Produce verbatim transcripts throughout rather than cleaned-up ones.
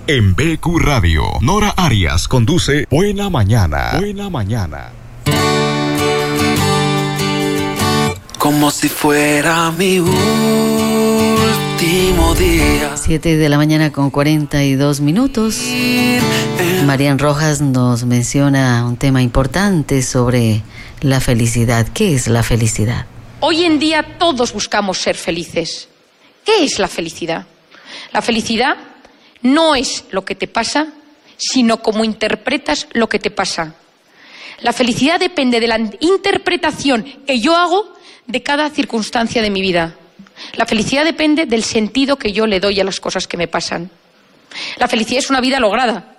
En B Q Radio, Nora Arias conduce Buena Mañana. Buena Mañana. Como si fuera mi último día. Siete de la mañana con cuarenta y dos minutos. Marian Rojas nos menciona un tema importante sobre la felicidad. ¿Qué es la felicidad? Hoy en día todos buscamos ser felices. ¿Qué es la felicidad? La felicidad no es lo que te pasa, sino cómo interpretas lo que te pasa. La felicidad depende de la interpretación que yo hago de cada circunstancia de mi vida. La felicidad depende del sentido que yo le doy a las cosas que me pasan. La felicidad es una vida lograda.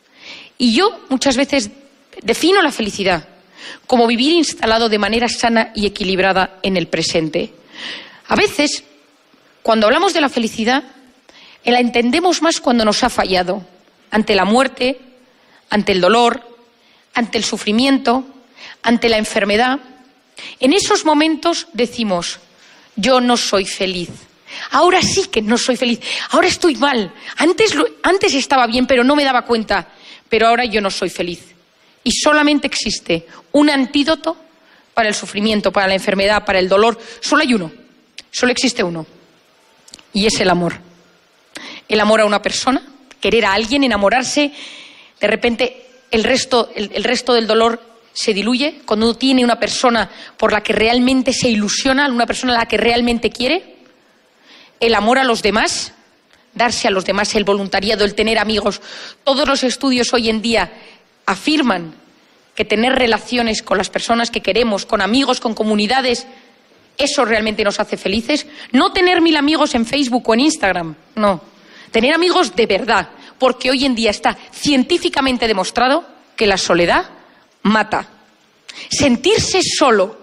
Y yo muchas veces defino la felicidad como vivir instalado de manera sana y equilibrada en el presente. A veces, cuando hablamos de la felicidad, la entendemos más cuando nos ha fallado, ante la muerte, ante el dolor, ante el sufrimiento, ante la enfermedad. En esos momentos decimos, yo no soy feliz. Ahora sí que no soy feliz. Ahora estoy mal. Antes, lo, antes estaba bien, pero no me daba cuenta. Pero ahora yo no soy feliz. Y solamente existe un antídoto para el sufrimiento, para la enfermedad, para el dolor. Solo hay uno. Solo existe uno. Y es el amor. El amor a una persona, querer a alguien, enamorarse. De repente el resto, el, el resto del dolor se diluye cuando uno tiene una persona por la que realmente se ilusiona, una persona a la que realmente quiere. El amor a los demás, darse a los demás, el voluntariado, el tener amigos. Todos los estudios hoy en día afirman que tener relaciones con las personas que queremos, con amigos, con comunidades, eso realmente nos hace felices. No tener mil amigos en Facebook o en Instagram, no. Tener amigos de verdad, porque hoy en día está científicamente demostrado que la soledad mata. Sentirse solo,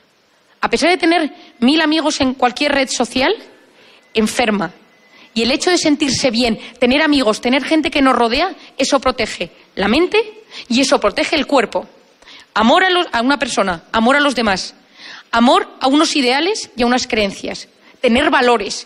a pesar de tener mil amigos en cualquier red social, enferma. Y el hecho de sentirse bien, tener amigos, tener gente que nos rodea, eso protege la mente y eso protege el cuerpo. Amor a, los, a una persona, amor a los demás, amor a unos ideales y a unas creencias, tener valores.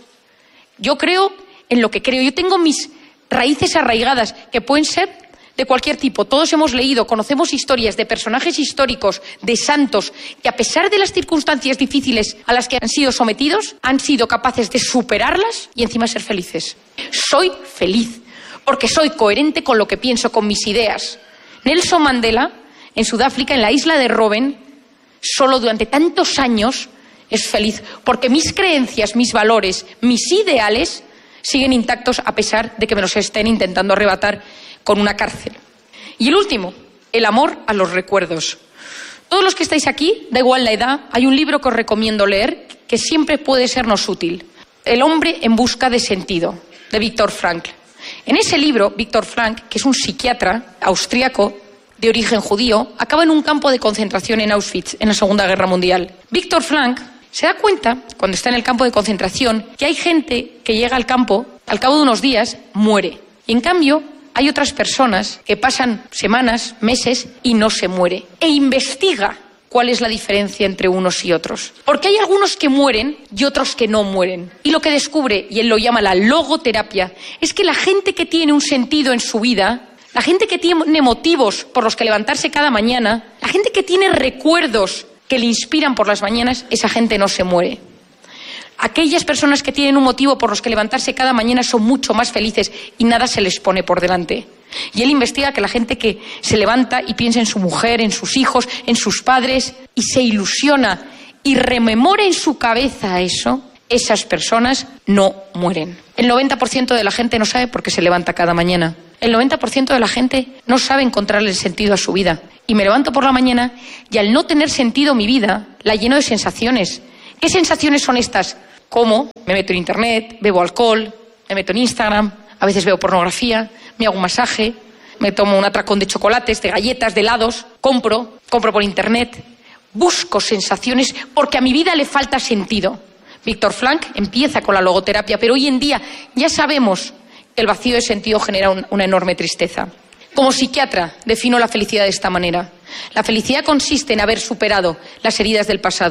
Yo creo en lo que creo. Yo tengo mis raíces arraigadas, que pueden ser de cualquier tipo. Todos hemos leído, conocemos historias de personajes históricos, de santos, que a pesar de las circunstancias difíciles a las que han sido sometidos, han sido capaces de superarlas y encima ser felices. Soy feliz, porque soy coherente con lo que pienso, con mis ideas. Nelson Mandela, en Sudáfrica, en la isla de Robben, solo durante tantos años es feliz, porque mis creencias, mis valores, mis ideales siguen intactos a pesar de que me los estén intentando arrebatar con una cárcel. Y el último, el amor a los recuerdos. Todos los que estáis aquí, da igual la edad, hay un libro que os recomiendo leer que siempre puede sernos útil. El hombre en busca de sentido, de Viktor Frankl. En ese libro, Viktor Frankl, que es un psiquiatra austriaco de origen judío, acaba en un campo de concentración en Auschwitz en la Segunda Guerra Mundial. Viktor Frankl se da cuenta, cuando está en el campo de concentración, que hay gente que llega al campo, al cabo de unos días, muere. Y en cambio, hay otras personas que pasan semanas, meses y no se muere. E investiga cuál es la diferencia entre unos y otros. Porque hay algunos que mueren y otros que no mueren. Y lo que descubre, y él lo llama la logoterapia, es que la gente que tiene un sentido en su vida, la gente que tiene motivos por los que levantarse cada mañana, la gente que tiene recuerdos que le inspiran por las mañanas, esa gente no se muere. Aquellas personas que tienen un motivo por los que levantarse cada mañana son mucho más felices y nada se les pone por delante. Y él investiga que la gente que se levanta y piensa en su mujer, en sus hijos, en sus padres y se ilusiona y rememora en su cabeza eso, esas personas no mueren. El noventa por ciento de la gente no sabe por qué se levanta cada mañana. El noventa por ciento de la gente no sabe encontrarle el sentido a su vida. Y me levanto por la mañana y al no tener sentido mi vida, la lleno de sensaciones. ¿Qué sensaciones son estas? Como me meto en internet, bebo alcohol, me meto en Instagram, a veces veo pornografía, me hago un masaje, me tomo un atracón de chocolates, de galletas, de helados, compro, compro por internet, busco sensaciones porque a mi vida le falta sentido. Viktor Frankl empieza con la logoterapia, pero hoy en día ya sabemos que el vacío de sentido genera un, una enorme tristeza. Como psiquiatra defino la felicidad de esta manera. La felicidad consiste en haber superado las heridas del pasado,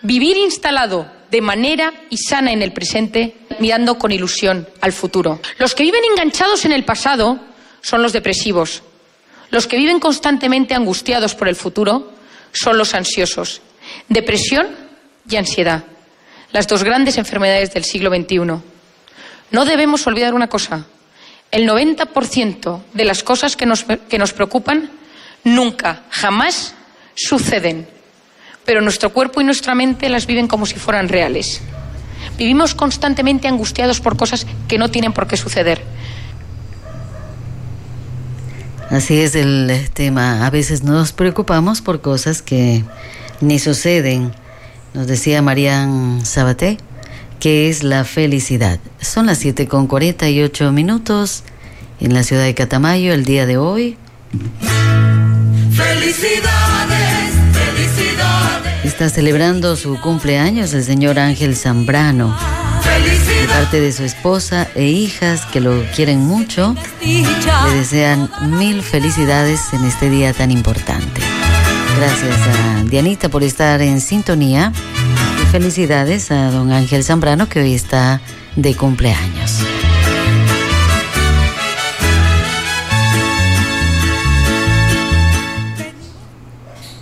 Vivir instalado de manera y sana en el presente, mirando con ilusión al futuro. Los que viven enganchados en el pasado son los depresivos. Los que viven constantemente angustiados por el futuro son los ansiosos. Depresión y ansiedad, las dos grandes enfermedades del siglo veintiuno. No debemos olvidar una cosa: el noventa por ciento de las cosas que nos, que nos preocupan nunca, jamás suceden, pero nuestro cuerpo y nuestra mente las viven como si fueran reales. Vivimos constantemente angustiados por cosas que no tienen por qué suceder. Así es el tema. A veces nos preocupamos por cosas que ni suceden. Nos decía Marian Sabaté, ¿qué es la felicidad? Son las siete con cuarenta y ocho minutos en la ciudad de Catamayo el día de hoy. Felicidades, felicidades. Está celebrando su cumpleaños el señor Ángel Zambrano. De parte de su esposa e hijas que lo quieren mucho, le desean mil felicidades en este día tan importante. Gracias a Dianita por estar en sintonía y felicidades a don Ángel Zambrano, que hoy está de cumpleaños.